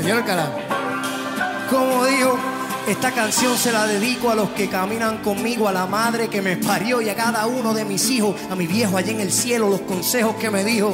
Yórcala. Como dijo, esta canción se la dedico a los que caminan conmigo, a la madre que me parió y a cada uno de mis hijos, a mi viejo allá en el cielo, los consejos que me dijo.